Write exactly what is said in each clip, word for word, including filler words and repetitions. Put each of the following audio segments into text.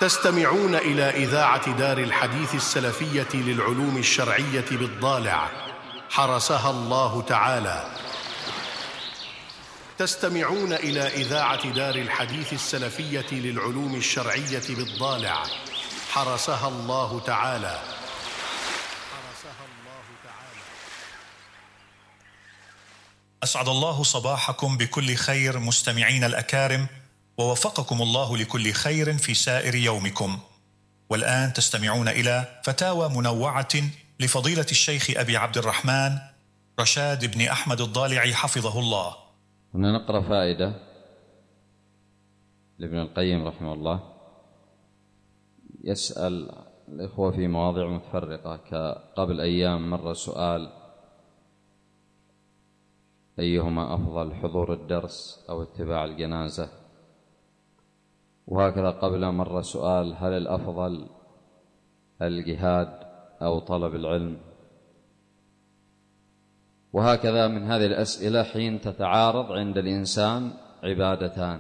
تستمعون إلى إذاعة دار الحديث السلفية للعلوم الشرعية بالضالع حرسها الله تعالى. تستمعون إلى إذاعة دار الحديث السلفية للعلوم الشرعية بالضالع حرسها الله تعالى. أسعد الله صباحكم بكل خير مستمعين الأكارم، ووفقكم الله لكل خير في سائر يومكم. والآن تستمعون إلى فتاوى منوعة لفضيلة الشيخ أبي عبد الرحمن رشاد بن أحمد الضالعي حفظه الله. هنا نقرأ فائدة لابن القيم رحمه الله. يسأل الإخوة في مواضع متفرقة، كقبل أيام مر سؤال أيهما أفضل، حضور الدرس أو اتباع الجنازة، وهكذا قبل مر سؤال هل الأفضل الجهاد أو طلب العلم، وهكذا من هذه الأسئلة حين تتعارض عند الإنسان عبادتان،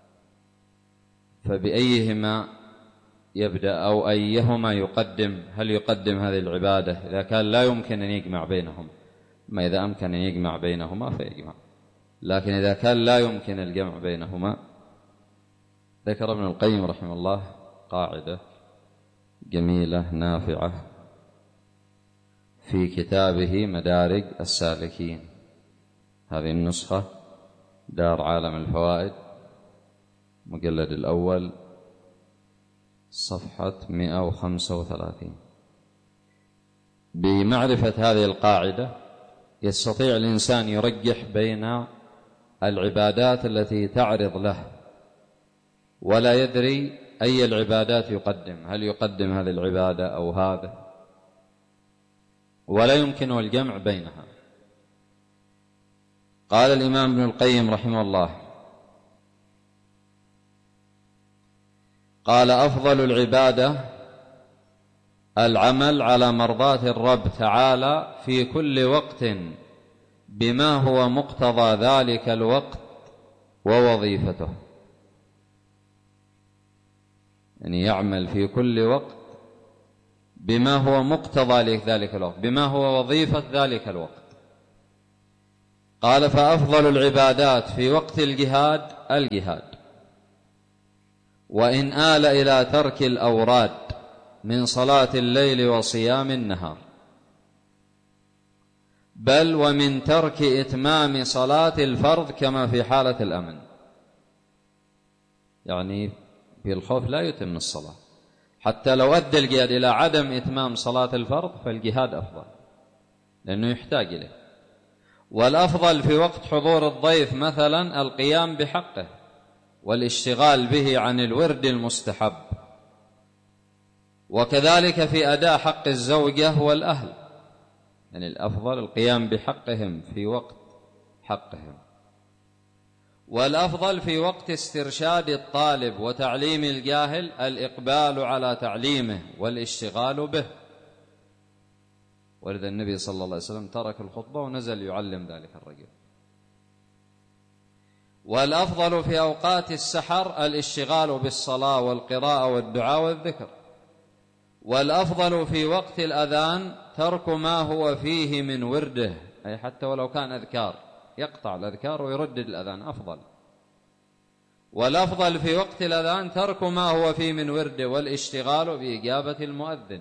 فبأيهما يبدأ أو أيهما يقدم؟ هل يقدم هذه العبادة إذا كان لا يمكن أن يجمع بينهم؟ ما إذا أمكن أن يجمع بينهما فيجمع، لكن إذا كان لا يمكن الجمع بينهما، ذكر ابن القيم رحمه الله قاعدة جميلة نافعة في كتابه مدارج السالكين. هذه النسخة دار عالم الفوائد مجلد الأول صفحة مئة وخمسة وثلاثين. بمعرفة هذه القاعدة يستطيع الإنسان يرجح بين العبادات التي تعرض له، ولا يدري أي العبادات يقدم، هل يقدم هذه العبادة أو هذا، ولا يمكن الجمع بينها. قال الإمام ابن القيم رحمه الله: قال أفضل العبادة العمل على مرضاة الرب تعالى في كل وقت بما هو مقتضى ذلك الوقت ووظيفته. يعني يعمل في كل وقت بما هو مقتضى لذلك الوقت، بما هو وظيفة ذلك الوقت. قال: فأفضل العبادات في وقت الجهاد الجهاد، وإن آل إلى ترك الأوراد من صلاة الليل وصيام النهار، بل ومن ترك إتمام صلاة الفرض كما في حالة الأمن. يعني في الخوف لا يتم الصلاة، حتى لو أدى الجهاد إلى عدم إتمام صلاة الفرض فالجهاد أفضل لأنه يحتاج إليه. والأفضل في وقت حضور الضيف مثلا القيام بحقه والاشتغال به عن الورد المستحب، وكذلك في أداء حق الزوجة والأهل، يعني الأفضل القيام بحقهم في وقت حقهم. والأفضل في وقت استرشاد الطالب وتعليم الجاهل الإقبال على تعليمه والاشتغال به، ولذا النبي صلى الله عليه وسلم ترك الخطبة ونزل يعلم ذلك الرجل. والأفضل في أوقات السحر الاشتغال بالصلاة والقراءة والدعاء والذكر. والأفضل في وقت الأذان ترك ما هو فيه من ورده، أي حتى ولو كان أذكار يقطع الأذكار ويردد الأذان أفضل. والأفضل في وقت الأذان ترك ما هو فيه من ورده والاشتغال بإجابة المؤذن.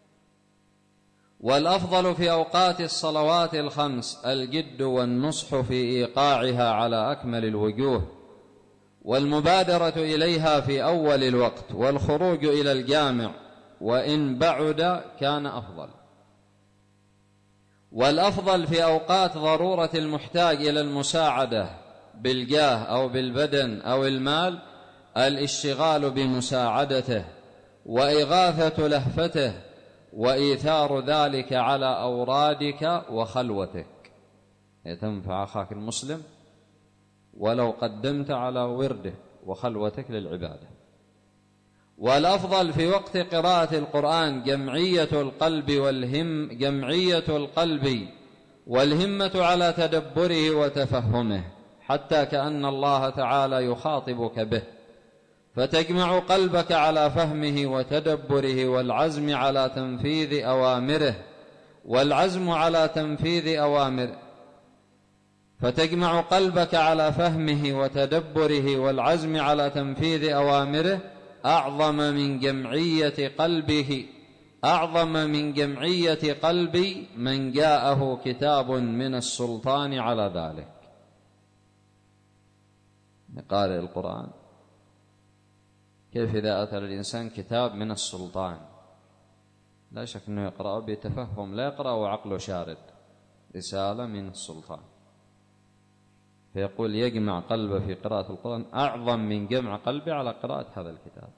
والأفضل في أوقات الصلوات الخمس الجد والنصح في إيقاعها على أكمل الوجوه، والمبادرة إليها في أول الوقت، والخروج إلى الجامع وإن بعد كان أفضل. والأفضل في أوقات ضرورة المحتاج إلى المساعدة بالجاه أو بالبدن أو المال الاشتغال بمساعدته وإغاثة لهفته وإيثار ذلك على أورادك وخلوتك، تنفع أخاك المسلم ولو قدمت على ورده وخلوتك للعبادة. والأفضل في وقت قراءة القرآن جمعية القلب والهم جمعية القلب والهمة على تدبره وتفهمه، حتى كأن الله تعالى يخاطبك به، فتجمع قلبك على فهمه وتدبره والعزم على تنفيذ أوامره والعزم على تنفيذ أوامره فتجمع قلبك على فهمه وتدبره والعزم على تنفيذ أوامره أعظم من جمعية قلبه أعظم من جمعية قلب من جاءه كتاب من السلطان على ذلك. قارئ القرآن كيف إذا أتى الإنسان كتاب من السلطان لا شك أنه يقرأه بتفهم، لا يقرأه عقله شارد، رسالة من السلطان، فيقول يجمع قلبه في قراءة القرآن أعظم من جمع قلبه على قراءة هذا الكتاب.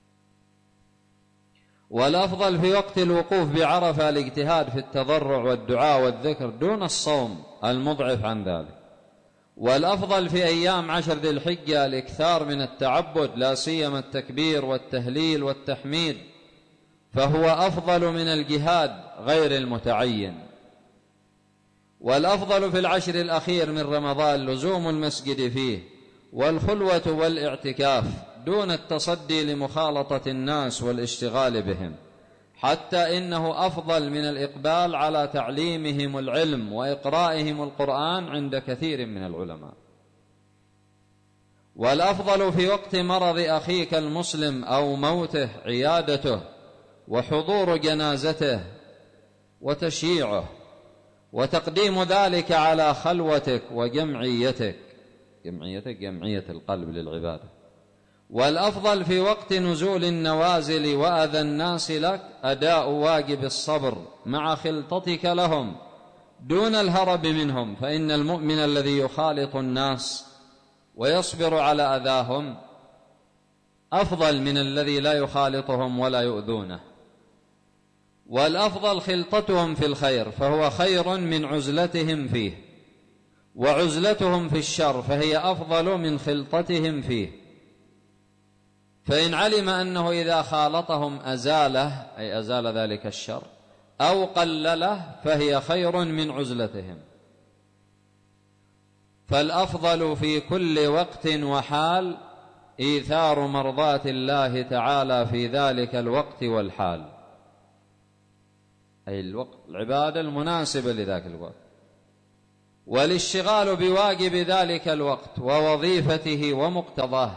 والأفضل في وقت الوقوف بعرفة الاجتهاد في التضرع والدعاء والذكر دون الصوم المضعف عن ذلك. والأفضل في أيام عشر ذي الحجة الإكثار من التعبد، لا سيما التكبير والتهليل والتحميد، فهو أفضل من الجهاد غير المتعين. والأفضل في العشر الأخير من رمضان لزوم المسجد فيه والخلوة والاعتكاف دون التصدي لمخالطة الناس والاشتغال بهم، حتى إنه أفضل من الإقبال على تعليمهم العلم وإقرائهم القرآن عند كثير من العلماء. والأفضل في وقت مرض أخيك المسلم أو موته عيادته وحضور جنازته وتشييعه وتقديم ذلك على خلوتك وجمعيتك، جمعيتك جمعية القلب للعبادة. والأفضل في وقت نزول النوازل وأذى الناس لك أداء واجب الصبر مع خلطتك لهم دون الهرب منهم، فإن المؤمن الذي يخالط الناس ويصبر على أذاهم أفضل من الذي لا يخالطهم ولا يؤذونه. والأفضل خلطتهم في الخير فهو خير من عزلتهم فيه، وعزلتهم في الشر فهي أفضل من خلطتهم فيه. فإن علم أنه إذا خالطهم أزاله أي أزال ذلك الشر أو قلله فهي خير من عزلتهم. فالأفضل في كل وقت وحال إيثار مرضاة الله تعالى في ذلك الوقت والحال، أي الوقت العبادة المناسبة لذاك الوقت، والاشتغال بواجب ذلك الوقت ووظيفته ومقتضاه.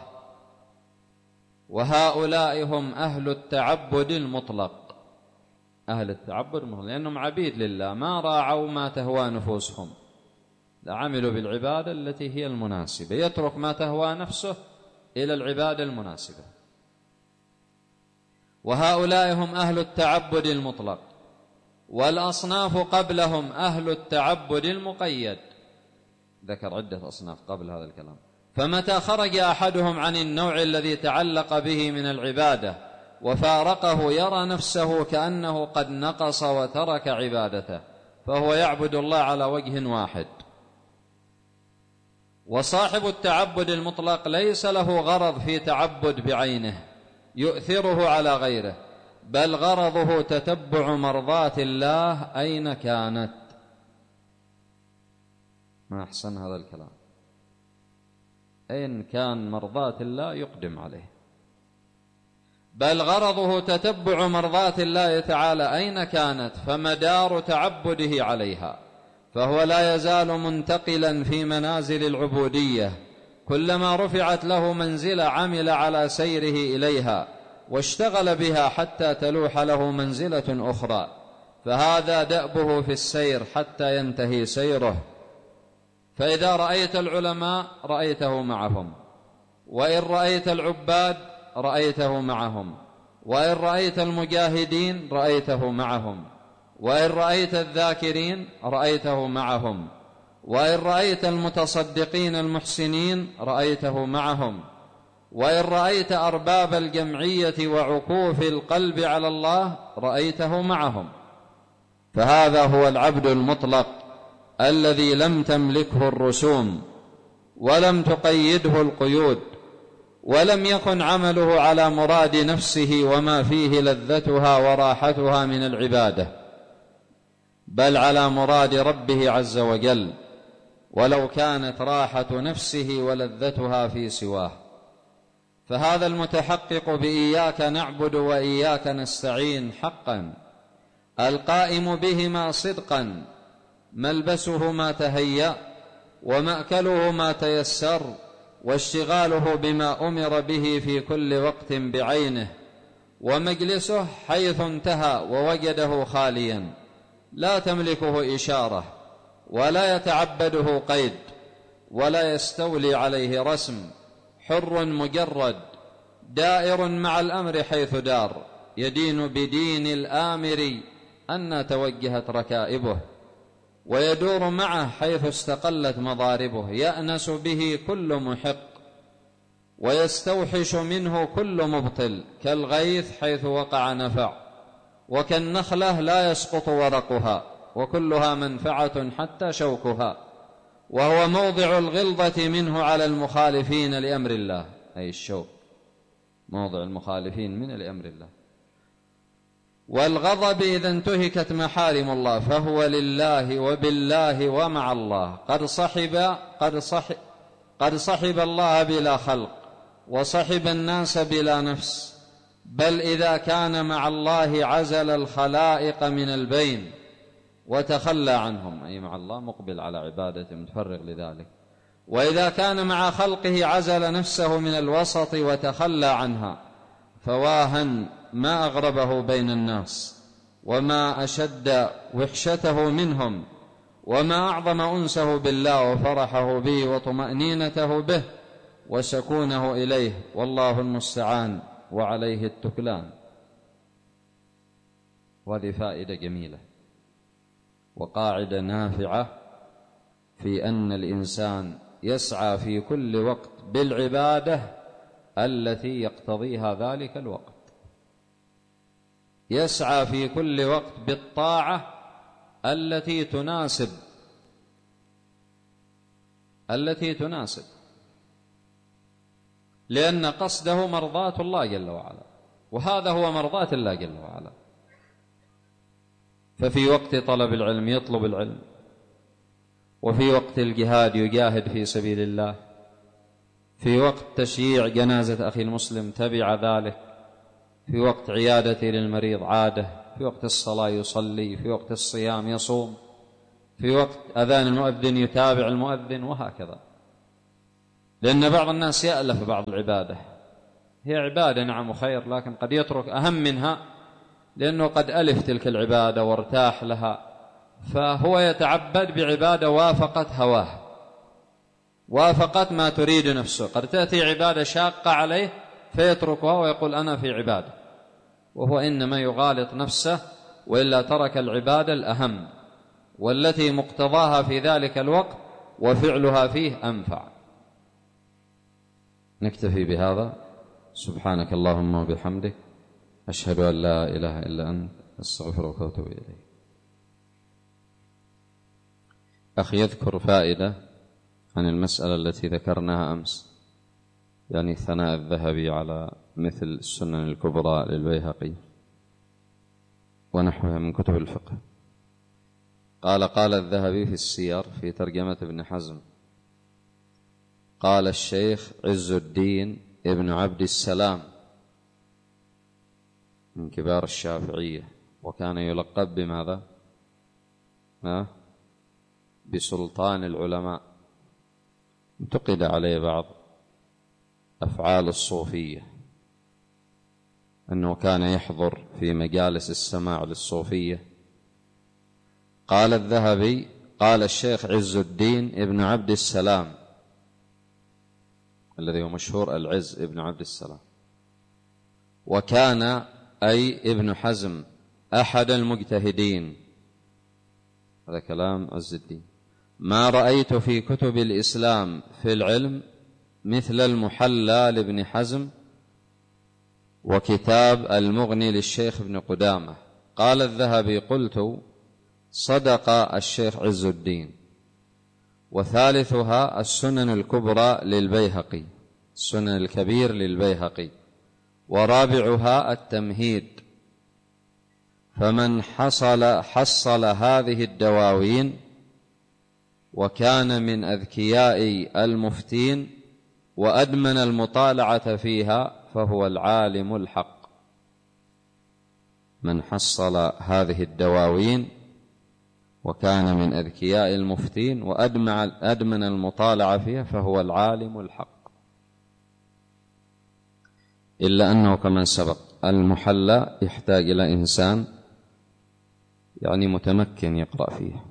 وهؤلاء هم أهل التعبد المطلق، أهل التعبد المطلق لأنهم عبيد لله ما راعوا ما تهوى نفوسهم، لعملوا بالعبادة التي هي المناسبة، يترك ما تهوى نفسه إلى العبادة المناسبة. وهؤلاء هم أهل التعبد المطلق. والأصناف قبلهم أهل التعبد المقيد، ذكر عدة أصناف قبل هذا الكلام. فمتى خرج أحدهم عن النوع الذي تعلق به من العبادة وفارقه يرى نفسه كأنه قد نقص وترك عبادته، فهو يعبد الله على وجه واحد. وصاحب التعبد المطلق ليس له غرض في تعبد بعينه يؤثره على غيره، بل غرضه تتبع مرضاة الله أين كانت. ما أحسن هذا الكلام، أين كان مرضاة الله يقدم عليه، بل غرضه تتبع مرضاة الله تعالى أين كانت فمدار تعبده عليها، فهو لا يزال منتقلا في منازل العبودية، كلما رفعت له منزلة عمل على سيره إليها واشتغل بها حتى تلوح له منزلة أخرى، فهذا دأبه في السير حتى ينتهي سيره. فإذا رأيت العلماء رأيته معهم، وإن رأيت العباد رأيته معهم، وإن رأيت المجاهدين رأيته معهم، وإن رأيت الذاكرين رأيته معهم، وإن رأيت المتصدقين المحسنين رأيته معهم، وإن رأيت أرباب الجمعية وعكوف القلب على الله رأيته معهم. فهذا هو العبد المطلق الذي لم تملكه الرسوم ولم تقيده القيود، ولم يكن عمله على مراد نفسه وما فيه لذتها وراحتها من العبادة، بل على مراد ربه عز وجل، ولو كانت راحة نفسه ولذتها في سواه. فهذا المتحقق بإياك نعبد وإياك نستعين حقا القائم بهما صدقا ملبسه ما تهيأ ومأكله ما تيسر واشتغاله بما أمر به في كل وقت بعينه، ومجلسه حيث انتهى ووجده خاليا لا تملكه إشارة ولا يتعبده قيد ولا يستولي عليه رسم، حر مجرد دائر مع الأمر حيث دار، يدين بدين الآمر أن توجهت ركائبه، ويدور معه حيث استقلت مضاربه، يأنس به كل محق ويستوحش منه كل مبطل، كالغيث حيث وقع نفع، وكالنخلة لا يسقط ورقها وكلها منفعة حتى شوكها، وهو موضع الغلظة منه على المخالفين لأمر الله، أي الشوك موضع المخالفين من لأمر الله، والغضب إذا انتهكت محارم الله فهو لله وبالله ومع الله، قد صحب قد صحب قد صحب الله بلا خلق وصحب الناس بلا نفس، بل إذا كان مع الله عزل الخلائق من البين وتخلى عنهم، أي مع الله مقبل على عبادته متفرغ لذلك، وإذا كان مع خلقه عزل نفسه من الوسط وتخلى عنها، فواها ما أغربه بين الناس وما أشد وحشته منهم وما أعظم أنسه بالله وفرحه به وطمأنينته به وسكونه إليه، والله المستعان وعليه التكلان. وهذه فائدة جميلة وقاعدة نافعة في أن الإنسان يسعى في كل وقت بالعبادة التي يقتضيها ذلك الوقت، يسعى في كل وقت بالطاعة التي تناسب التي تناسب لأن قصده مرضاة الله جل وعلا، وهذا هو مرضاة الله جل وعلا. ففي وقت طلب العلم يطلب العلم، وفي وقت الجهاد يجاهد في سبيل الله، في وقت تشييع جنازة أخي المسلم تبع ذلك، في وقت عيادته للمريض عاده، في وقت الصلاة يصلي، في وقت الصيام يصوم، في وقت أذان المؤذن يتابع المؤذن، وهكذا. لأن بعض الناس يألف بعض العبادة، هي عبادة نعم وخير، لكن قد يترك أهم منها لأنه قد ألف تلك العبادة وارتاح لها، فهو يتعبد بعبادة وافقت هواه، وافقت ما تريد نفسه. قد تأتي عبادة شاقة عليه فيتركها ويقول أنا في عبادة، وهو إنما يغالط نفسه، وإلا ترك العبادة الأهم والتي مقتضاها في ذلك الوقت وفعلها فيه أنفع. نكتفي بهذا. سبحانك اللهم وبحمدك، أشهد أن لا إله إلا أنت، أستغفرك وأتوب إليك. أخي يذكر فائدة عن المسألة التي ذكرناها أمس، يعني ثناء الذهبي على مثل السنن الكبرى للبيهقي ونحوها من كتب الفقه. قال قال الذهبي في السير في ترجمة ابن حزم، قال الشيخ عز الدين ابن عبد السلام من كبار الشافعية، وكان يلقب بماذا؟ ما؟ بسلطان العلماء. انتقد عليه بعض أفعال الصوفية، أنه كان يحضر في مجالس السماع للصوفية. قال الذهبي قال الشيخ عز الدين ابن عبد السلام الذي هو مشهور العز ابن عبد السلام، وكان أي ابن حزم أحد المجتهدين. هذا كلام عز الدين. ما رأيت في كتب الإسلام في العلم مثل المحلى لابن حزم وكتاب المغني للشيخ ابن قدامة. قال الذهبي قلت صدق الشيخ عز الدين. وثالثها السنن الكبرى للبيهقي، السنن الكبير للبيهقي. ورابعها التمهيد. فمن حصل حصل هذه الدواوين وكان من أذكياء المفتين وأدمن المطالعة فيها فهو العالم الحق. من حصل هذه الدواوين وكان من أذكياء المفتين وأدمن المطالعة فيها فهو العالم الحق. إلا أنه كما سبق المحلى يحتاج إلى إنسان يعني متمكن يقرأ فيه،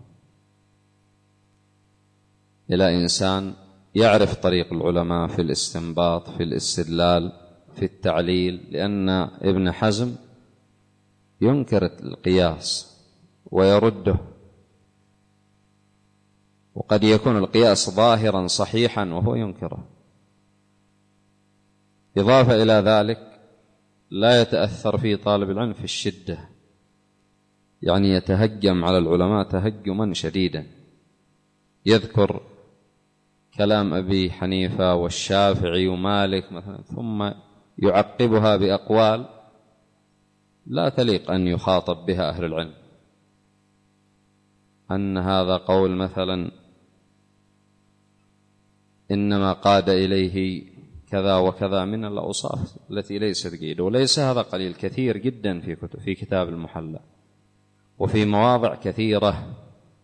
إلى إنسان يعرف طريق العلماء في الاستنباط، في الاستدلال، في التعليل، لأن ابن حزم ينكر القياس ويرده، وقد يكون القياس ظاهرا صحيحا وهو ينكره. إضافة إلى ذلك لا يتأثر فيه طالب العلم في الشدة، يعني يتهجم على العلماء تهجما شديدا، يذكر كلام أبي حنيفة والشافعي ومالك مثلا ثم يعقبها بأقوال لا تليق أن يخاطب بها أهل العلم، أن هذا قول مثلا إنما قاد إليه كذا وكذا من الأوصاف التي ليست جيدة. وليس هذا قليل، كثير جدا في كتب في كتاب المحلى وفي مواضع كثيرة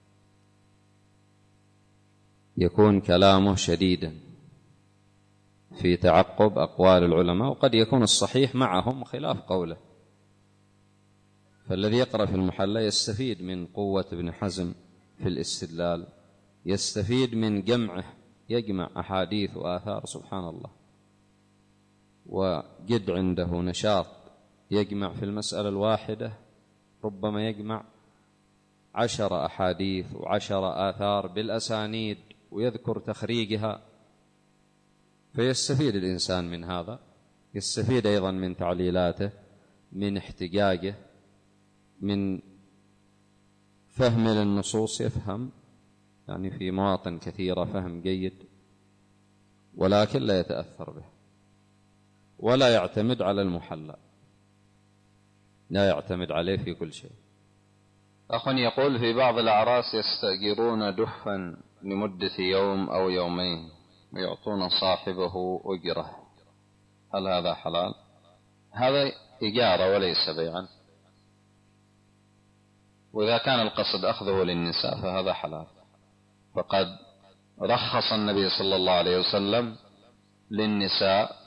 يكون كلامه شديدا في تعقب أقوال العلماء، وقد يكون الصحيح معهم خلاف قوله. فالذي يقرأ في المحلى يستفيد من قوة ابن حزم في الاستدلال، يستفيد من جمعه، يجمع أحاديث وآثار سبحان الله، وقد عنده نشاط يجمع في المسألة الواحدة ربما يجمع عشر أحاديث وعشر آثار بالأسانيد ويذكر تخريجها، فيستفيد الإنسان من هذا، يستفيد أيضا من تعليلاته، من احتجاجه، من فهم للنصوص، يفهم يعني في مواطن كثيرة فهم جيد، ولكن لا يتأثر به ولا يعتمد على المحلى، لا يعتمد عليه في كل شيء. أخ يقول في بعض الأعراس يستأجرون دفا لمدة يوم أو يومين ويعطون صاحبه أجرة، هل هذا حلال؟ هذا إجارة وليس بيعا، وإذا كان القصد أخذه للنساء فهذا حلال. فقد رخص النبي صلى الله عليه وسلم للنساء